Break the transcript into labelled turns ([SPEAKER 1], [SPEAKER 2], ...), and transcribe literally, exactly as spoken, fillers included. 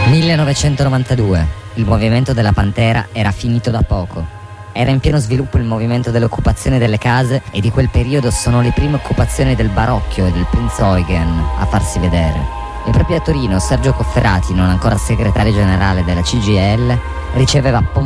[SPEAKER 1] millenovecentonovantadue. Il movimento della Pantera era finito da poco. Era in pieno sviluppo il movimento dell'occupazione delle case e di quel periodo sono le prime occupazioni del Barocchio e del Prinz Eugen a farsi vedere. E proprio a Torino Sergio Cofferati, non ancora segretario generale della C G I L, riceveva